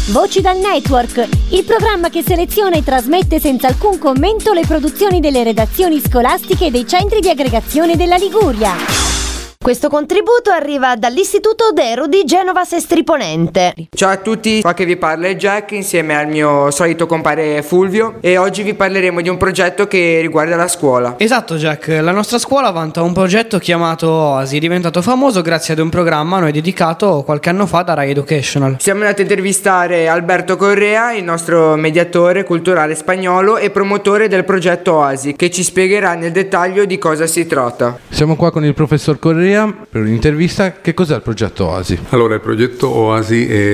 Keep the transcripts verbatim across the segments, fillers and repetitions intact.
Voci dal Network, il programma che seleziona e trasmette senza alcun commento le produzioni delle redazioni scolastiche dei centri di aggregazione della Liguria. Questo contributo arriva dall'Istituto Dero di Genova Sestri Ponente. Ciao a tutti, qua che vi parla è Jack insieme al mio solito compare Fulvio e oggi vi parleremo di un progetto che riguarda la scuola. Esatto Jack, la nostra scuola vanta un progetto chiamato Oasi, diventato famoso grazie ad un programma a noi dedicato qualche anno fa da Rai Educational. Siamo andati a intervistare Alberto Correa, il nostro mediatore culturale spagnolo e promotore del progetto Oasi, che ci spiegherà nel dettaglio di cosa si tratta. Siamo qua con il professor Correa per un'intervista. Che cos'è il progetto Oasi? Allora, il progetto Oasi è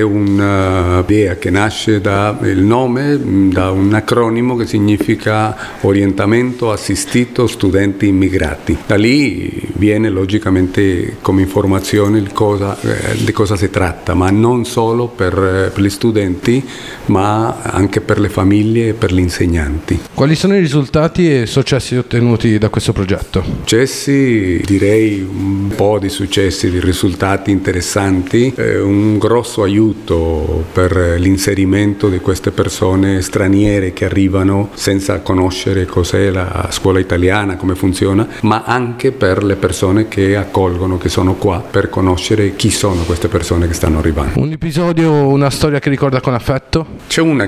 un'idea che nasce dal nome, da un acronimo che significa Orientamento Assistito Studenti Immigrati. Da lì viene logicamente come informazione il cosa, eh, di cosa si tratta, ma non solo per, per gli studenti, ma anche per le famiglie e per gli insegnanti. Quali sono i risultati e successi ottenuti da questo progetto? Successi, direi un po' di successi, di risultati interessanti, eh, un grosso aiuto per l'inserimento di queste persone straniere che arrivano senza conoscere cos'è la scuola italiana, come funziona, ma anche per le persone che accolgono, che sono qua, per conoscere chi sono queste persone che stanno arrivando. Un episodio, una storia che ricorda con affetto? C'è una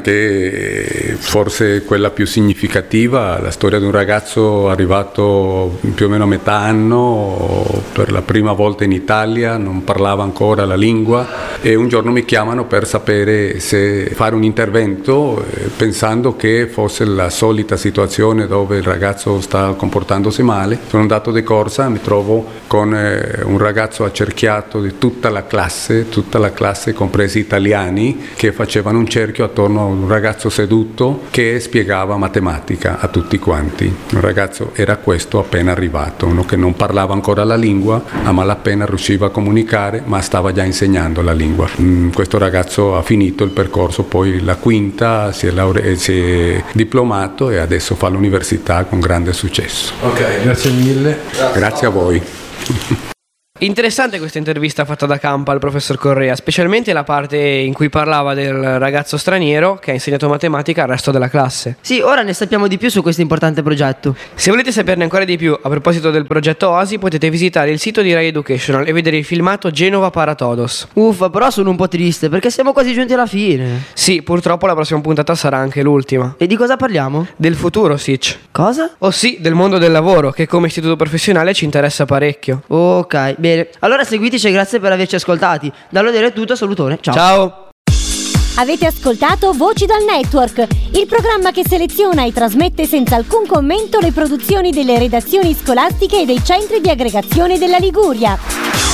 che forse è quella più significativa, la storia di un ragazzo arrivato più o meno a metà anno, per la prima volta in Italia, non parlava ancora la lingua e un giorno mi chiamano per sapere se fare un intervento, eh, pensando che fosse la solita situazione dove il ragazzo sta comportandosi male. Sono andato di corsa, mi trovo con eh, un ragazzo accerchiato di tutta la classe, tutta la classe compresi italiani, che facevano un cerchio attorno a un ragazzo seduto che spiegava matematica a tutti quanti. Un ragazzo era questo appena arrivato, uno che non parlava ancora la lingua, a malapena riusciva a comunicare, ma stava già insegnando la lingua. Mm, questo ragazzo ha finito il percorso, poi la quinta, si è, laure- si è diplomato e adesso fa l'università con grande successo. Ok, grazie mille. Grazie a voi. Interessante questa intervista fatta da Campa al professor Correa, specialmente la parte in cui parlava del ragazzo straniero che ha insegnato matematica al resto della classe. Sì, ora ne sappiamo di più su questo importante progetto. Se volete saperne ancora di più a proposito del progetto Oasi, potete visitare il sito di Rai Educational e vedere il filmato Genova para Todos. Uffa, però sono un po' triste perché siamo quasi giunti alla fine. Sì, purtroppo la prossima puntata sarà anche l'ultima. E di cosa parliamo? Del futuro, Sitch. Cosa? Oh sì, del mondo del lavoro, che come istituto professionale ci interessa parecchio. Ok, bene. Allora seguiteci e grazie per averci ascoltati. Da Lodero è tutto, salutone. Ciao. Ciao. Avete ascoltato Voci dal Network, il programma che seleziona e trasmette senza alcun commento le produzioni delle redazioni scolastiche e dei centri di aggregazione della Liguria.